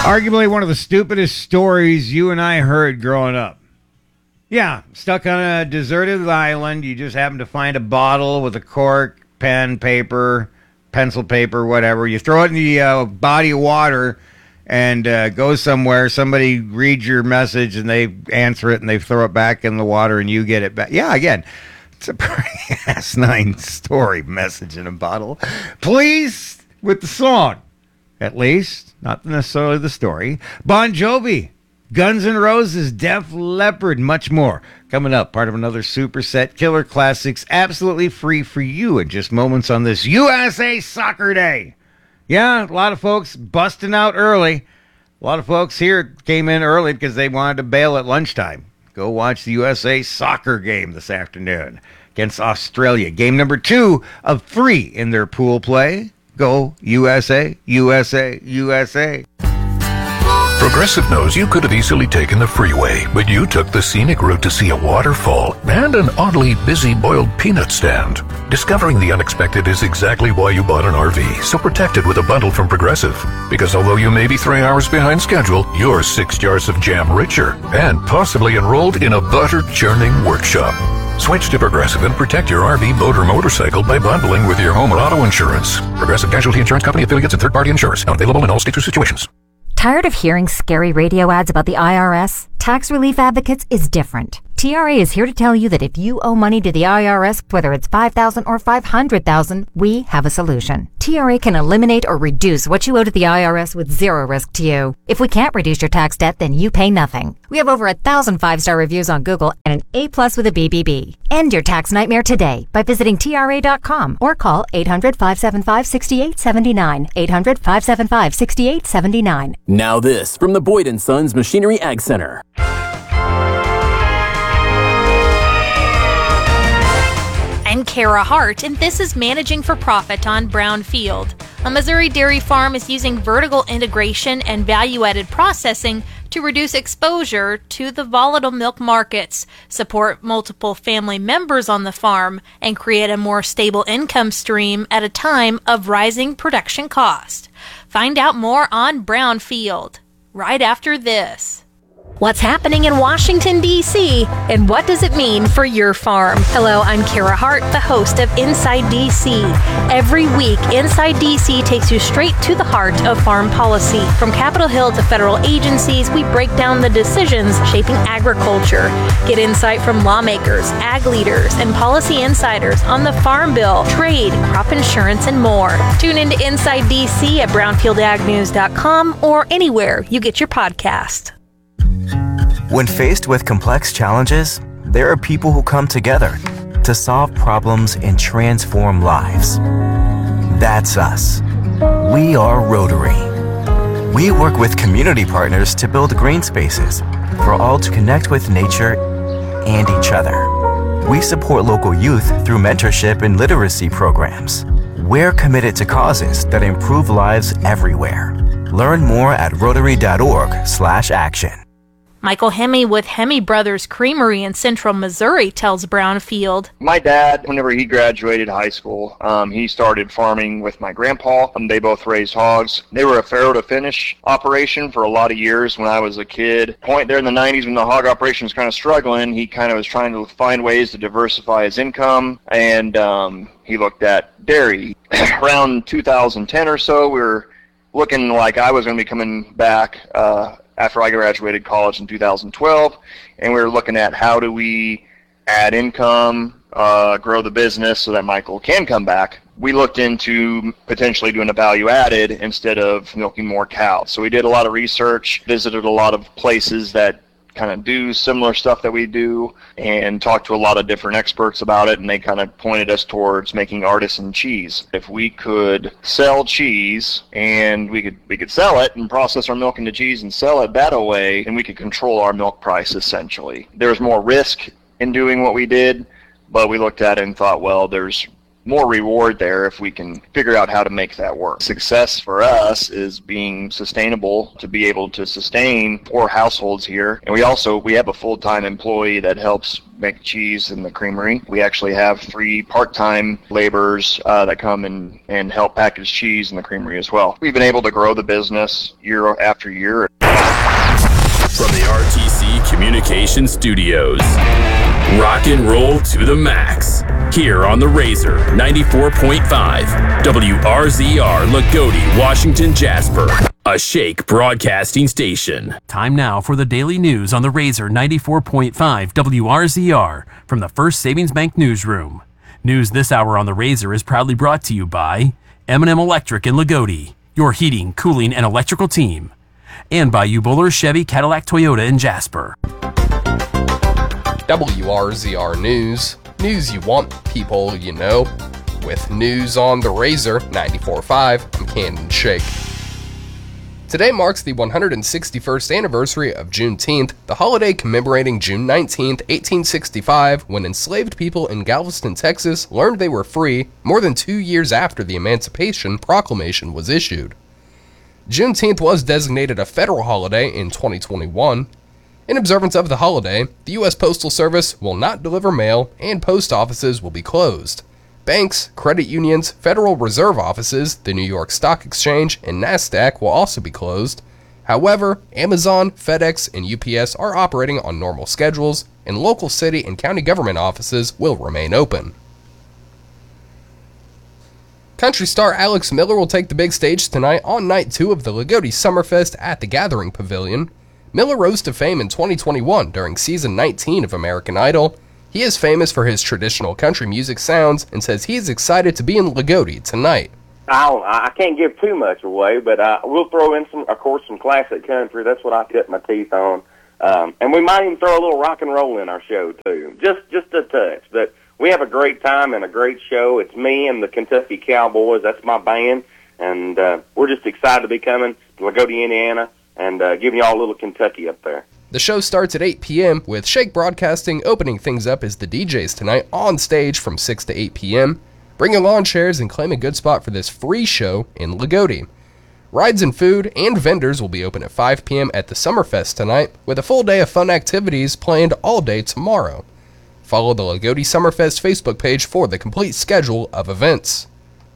Arguably one of the stupidest stories you and I heard growing up. Yeah, stuck on a deserted island. You just happen to find a bottle with a cork, pen, paper, pencil paper, whatever. You throw it in the body of water and go somewhere. Somebody reads your message and they answer it and they throw it back in the water and you get it back. Yeah, again, it's a pretty asinine story, message in a bottle. Please, with the song, at least, not necessarily the story. Bon Jovi, Guns N' Roses, Def Leppard, much more. Coming up, part of another superset, Killer Classics, absolutely free for you in just moments on this USA Soccer Day. Yeah, a lot of folks busting out early. A lot of folks here came in early because they wanted to bail at lunchtime. Go watch the USA Soccer game this afternoon against Australia. Game number 2 of 3 in their pool play. Go USA, USA, USA. Progressive knows you could have easily taken the freeway, but you took the scenic route to see a waterfall and an oddly busy boiled peanut stand. Discovering the unexpected is exactly why you bought an RV, so protect it with a bundle from Progressive. Because although you may be 3 hours behind schedule, you're 6 jars of jam richer and possibly enrolled in a butter churning workshop. Switch to Progressive and protect your RV, boat, or motorcycle by bundling with your home or auto insurance. Progressive Casualty Insurance Company affiliates and third-party insurers. Not available in all states or situations. Tired of hearing scary radio ads about the IRS? Tax Relief Advocates is different. TRA is here to tell you that if you owe money to the IRS, whether it's $5,000 or $500,000, we have a solution. TRA can eliminate or reduce what you owe to the IRS with zero risk to you. If we can't reduce your tax debt, then you pay nothing. We have over 1,000 5-star reviews on Google and an A+ with a BBB. End your tax nightmare today by visiting TRA.com or call 800-575-6879. 800-575-6879. Now this from the Boyd & Sons Machinery Ag Center. I'm Kara Hart, and this is Managing for Profit on Brownfield. A Missouri dairy farm is using vertical integration and value-added processing to reduce exposure to the volatile milk markets, support multiple family members on the farm, and create a more stable income stream at a time of rising production cost. Find out more on Brownfield right after this. What's happening in Washington, D.C., and what does it mean for your farm? Hello, I'm Kara Hart, the host of Inside D.C. Every week, Inside D.C. takes you straight to the heart of farm policy. From Capitol Hill to federal agencies, we break down the decisions shaping agriculture. Get insight from lawmakers, ag leaders, and policy insiders on the Farm Bill, trade, crop insurance, and more. Tune into Inside D.C. at brownfieldagnews.com or anywhere you get your podcast. When faced with complex challenges, there are people who come together to solve problems and transform lives. That's us. We are Rotary. We work with community partners to build green spaces for all to connect with nature and each other. We support local youth through mentorship and literacy programs. We're committed to causes that improve lives everywhere. Learn more at rotary.org/action. Michael Hemme with Hemme Brothers Creamery in Central Missouri tells Brownfield. My dad, whenever he graduated high school, he started farming with my grandpa. They both raised hogs. They were a farrow to finish operation for a lot of years when I was a kid. Point there in the 90s when the hog operation was kind of struggling, he kind of was trying to find ways to diversify his income, and he looked at dairy. Around 2010 or so, we were looking like I was going to be coming back after I graduated college in 2012, and we were looking at how do we add income, grow the business so that Michael can come back. We looked into potentially doing a value added instead of milking more cows. So we did a lot of research, visited a lot of places that kind of do similar stuff that we do, and talked to a lot of different experts about it, and they kind of pointed us towards making artisan cheese. If we could sell cheese and we could sell it and process our milk into cheese and sell it that way, and we could control our milk price essentially. There's more risk in doing what we did, but we looked at it and thought, well, there's more reward there if we can figure out how to make that work. Success for us is being sustainable, to be able to sustain 4 households here. And we have a full-time employee that helps make cheese in the creamery. We actually have 3 part-time laborers that come and help package cheese in the creamery as well. We've been able to grow the business year after year. From the RTC Communication Studios, rock and roll to the max. Here on the Razor 94.5, WRZR, Lagodi, Washington, Jasper. A Shake broadcasting station. Time now for the daily news on the Razor 94.5 WRZR from the First Savings Bank Newsroom. News this hour on the Razor is proudly brought to you by M&M Electric in Lagodi, your heating, cooling, and electrical team. And by U-Buller, Chevy, Cadillac, Toyota in Jasper. WRZR News. News you want, people you know. With news on the Razor 94.5, I'm Camden Shake. Today marks the 161st anniversary of Juneteenth, the holiday commemorating June 19, 1865, when enslaved people in Galveston, Texas learned they were free more than 2 years after the Emancipation Proclamation was issued. Juneteenth was designated a federal holiday in 2021. In observance of the holiday, the U.S. Postal Service will not deliver mail and post offices will be closed. Banks, credit unions, Federal Reserve offices, the New York Stock Exchange, and NASDAQ will also be closed. However, Amazon, FedEx, and UPS are operating on normal schedules, and local city and county government offices will remain open. Country star Alex Miller will take the big stage tonight on Night 2 of the Lagodi Summerfest at the Gathering Pavilion. Miller rose to fame in 2021 during Season 19 of American Idol. He is famous for his traditional country music sounds and says he is excited to be in Lagodi tonight. I can't give too much away, but we'll throw in some classic country. That's what I cut my teeth on. And we might even throw a little rock and roll in our show, too. Just a touch. But we have a great time and a great show. It's me and the Kentucky Cowboys. That's my band. And we're just excited to be coming to Lagodi, Indiana, and giving y'all a little Kentucky up there. The show starts at 8 p.m. with Shake Broadcasting opening things up as the DJs tonight on stage from 6 to 8 p.m. Bring your lawn chairs and claim a good spot for this free show in Lagodi. Rides and food and vendors will be open at 5 p.m. at the Summerfest tonight, with a full day of fun activities planned all day tomorrow. Follow the Lagodi Summerfest Facebook page for the complete schedule of events.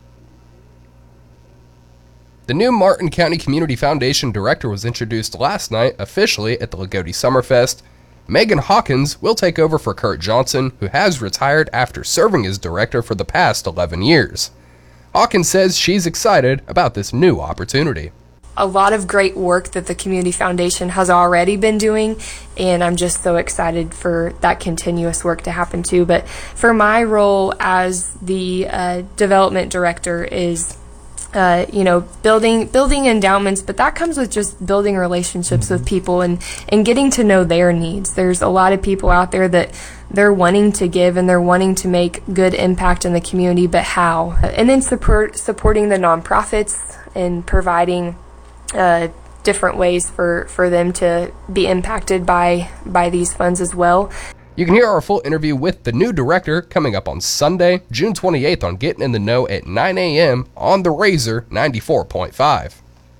The new Martin County Community Foundation director was introduced last night officially at the Lagodi Summerfest. Megan Hawkins will take over for Kurt Johnson, who has retired after serving as director for the past 11 years. Hawkins says she's excited about this new opportunity. A lot of great work that the Community Foundation has already been doing, and I'm just so excited for that continuous work to happen too. But for my role as the development director is building endowments, but that comes with just building relationships with people and getting to know their needs. There's a lot of people out there that they're wanting to give and they're wanting to make good impact in the community, but how? And then supporting the nonprofits and providing different ways for them to be impacted by these funds as well. You can hear our full interview with the new director coming up on Sunday, June 28th on Getting in the Know at 9 a.m. on the Razor 94.5.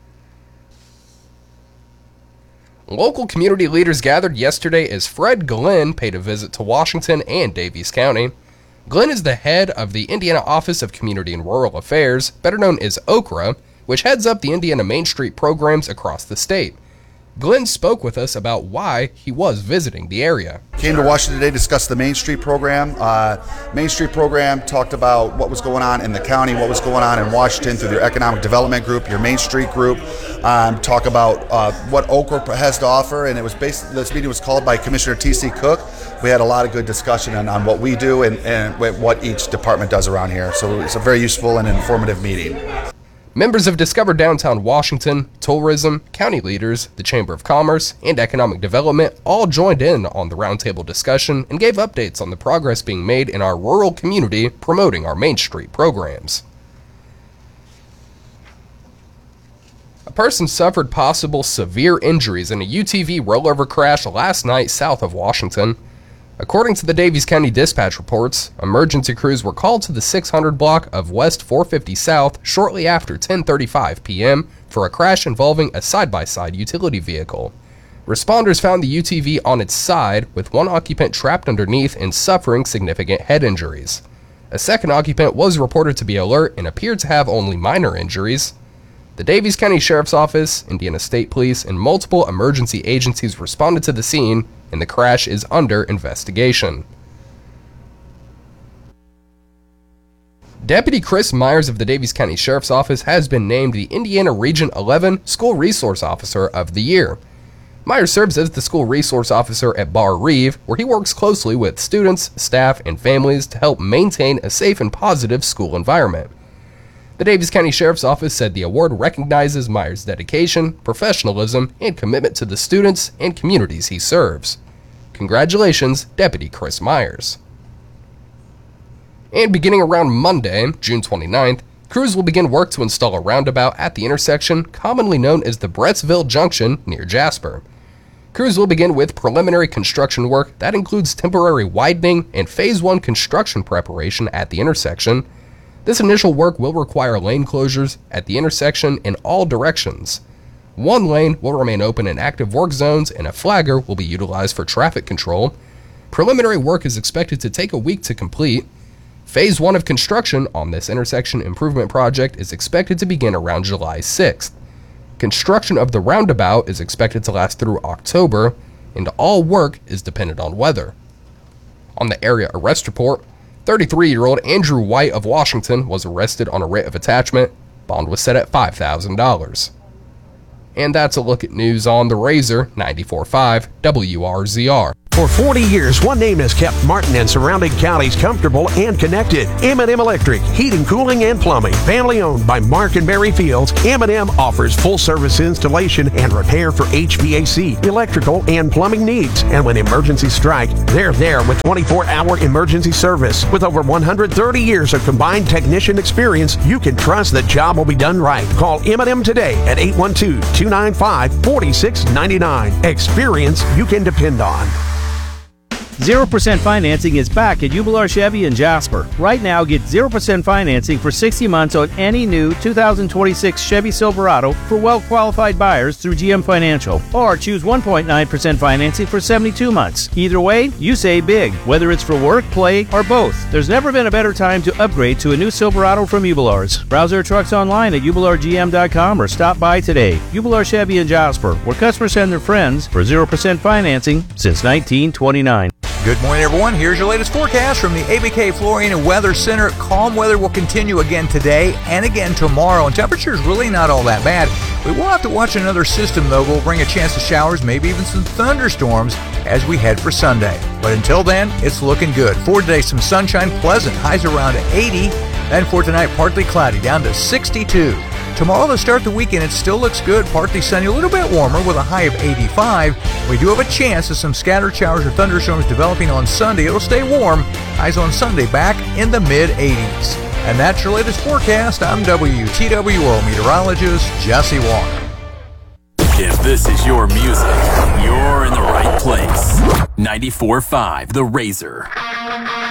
Local community leaders gathered yesterday as Fred Glenn paid a visit to Washington and Daviess County. Glenn is the head of the Indiana Office of Community and Rural Affairs, better known as OCRA, which heads up the Indiana Main Street programs across the state. Glenn spoke with us about why he was visiting the area. Came to Washington today to discuss the Main Street program. Main Street program talked about what was going on in the county, what was going on in Washington through their economic development group, your Main Street group. Talk about what Okra has to offer, and it was basically, this meeting was called by Commissioner T.C. Cook. We had a lot of good discussion on what we do and what each department does around here. So it's a very useful and informative meeting. Members of Discover Downtown Washington, tourism, county leaders, the Chamber of Commerce, and Economic Development all joined in on the roundtable discussion and gave updates on the progress being made in our rural community promoting our Main Street programs. A person suffered possible severe injuries in a UTV rollover crash last night south of Washington. According to the Davies County Dispatch reports, emergency crews were called to the 600 block of West 450 South shortly after 10:35 p.m. for a crash involving a side-by-side utility vehicle. Responders found the UTV on its side, with one occupant trapped underneath and suffering significant head injuries. A second occupant was reported to be alert and appeared to have only minor injuries. The Davies County Sheriff's Office, Indiana State Police, and multiple emergency agencies responded to the scene, and the crash is under investigation. Deputy Chris Myers of the Davies County Sheriff's Office has been named the Indiana Region 11 School Resource Officer of the Year. Myers serves as the School Resource Officer at Bar Reeve, where he works closely with students, staff, and families to help maintain a safe and positive school environment. The Davies County Sheriff's Office said the award recognizes Myers' dedication, professionalism, and commitment to the students and communities he serves. Congratulations, Deputy Chris Myers. And beginning around Monday, June 29th, crews will begin work to install a roundabout at the intersection commonly known as the Brettsville Junction near Jasper. Crews will begin with preliminary construction work that includes temporary widening and Phase 1 construction preparation at the intersection. This initial work will require lane closures at the intersection in all directions. One lane will remain open in active work zones and a flagger will be utilized for traffic control. Preliminary work is expected to take a week to complete. Phase 1 of construction on this intersection improvement project is expected to begin around July 6th. Construction of the roundabout is expected to last through October, and all work is dependent on weather. On the area arrest report, 33-year-old Andrew White of Washington was arrested on a writ of attachment. Bond was set at $5,000. And that's a look at news on the Razor 94.5 WRZR. For 40 years, one name has kept Martin and surrounding counties comfortable and connected. M&M Electric, heating, cooling, and plumbing. Family owned by Mark and Mary Fields, M&M offers full service installation and repair for HVAC, electrical, and plumbing needs. And when emergencies strike, they're there with 24-hour emergency service. With over 130 years of combined technician experience, you can trust the job will be done right. Call M&M today at 812-295-4699. Experience you can depend on. 0% financing is back at Jubilar Chevy in Jasper. Right now, get 0% financing for 60 months on any new 2026 Chevy Silverado for well-qualified buyers through GM Financial. Or choose 1.9% financing for 72 months. Either way, you save big, whether it's for work, play, or both. There's never been a better time to upgrade to a new Silverado from Jubilars. Browse their trucks online at jubilargm.com or stop by today. Jubilar Chevy in Jasper, where customers send their friends for 0% financing since 1929. Good morning, everyone. Here's your latest forecast from the ABK Flooring and Weather Center. Calm weather will continue again today and again tomorrow, and temperature's really not all that bad. We will have to watch another system, though. We'll bring a chance of showers, maybe even some thunderstorms as we head for Sunday. But until then, it's looking good. For today, some sunshine, pleasant, highs around 80. Then for tonight, partly cloudy, down to 62. Tomorrow, to start the weekend, it still looks good, partly sunny, a little bit warmer with a high of 85. We do have a chance of some scattered showers or thunderstorms developing on Sunday. It'll stay warm. Highs on Sunday back in the mid-80s. And that's your latest forecast. I'm WTWO meteorologist Jesse Walker. If this is your music, you're in the right place. 94.5 The Razor.